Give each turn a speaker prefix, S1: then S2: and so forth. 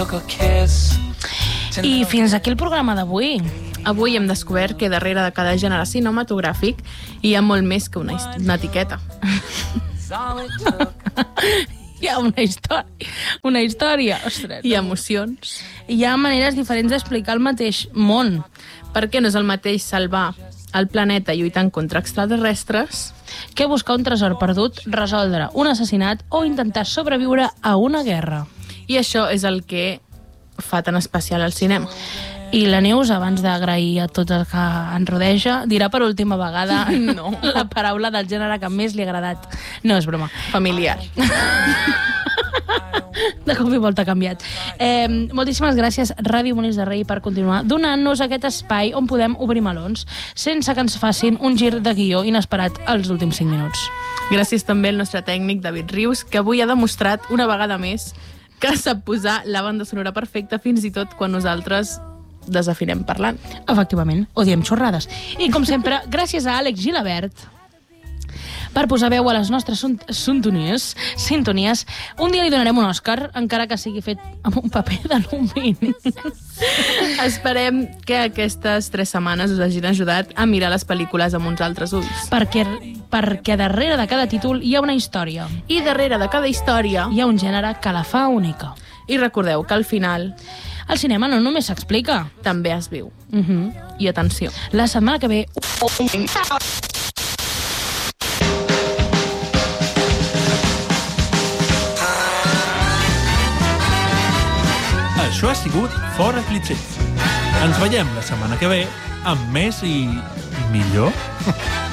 S1: I fins aquí el programa d'avui.
S2: Avui hem descobert que darrere de cada gènere cinematogràfic hi ha molt més que una etiqueta.
S1: Hi ha una història, ostres.
S2: Hi ha emocions.
S1: Hi ha maneres diferents d'explicar el mateix món.
S2: Per què no és el mateix salvar el planeta lluitant contra extraterrestres
S1: que buscar un tresor perdut, resoldre un assassinat o intentar sobreviure a una guerra?
S2: I això és el que fa tan especial el cinema.
S1: I la Neus, abans d'agrair a tot el que ens rodeja, dirà per última vegada la paraula del gènere que més li ha agradat. No, és broma.
S2: Familiar.
S1: De cop i volta ha canviat. Moltíssimes gràcies, Ràdio Molins de Rei, per continuar donant-nos aquest espai on podem obrir melons sense que ens facin un gir de guió inesperat als últims 5 minuts.
S2: Gràcies també al nostre tècnic, David Rius, que avui ha demostrat una vegada més que sap posar la banda sonora perfecta fins i tot quan nosaltres desafinem parlant.
S1: Efectivament, o diem xorrades. I com sempre, gràcies a Àlex Gilabert per posar veu a les nostres sintonies. Un dia li donarem un Òscar, encara que sigui fet amb un paper d'alumini.
S2: Esperem que aquestes 3 setmanes us hagin ajudat a mirar les pel·lícules amb uns altres ulls.
S1: Perquè darrere de cada títol hi ha una història.
S2: I darrere de cada història
S1: hi ha un gènere que la fa única.
S2: I recordeu que al final
S1: el cinema no només s'explica,
S2: també es viu. I atenció,
S1: la setmana que ve...
S3: Això ha sigut Fora Clitxers. Ens veiem la setmana que ve amb més i millor.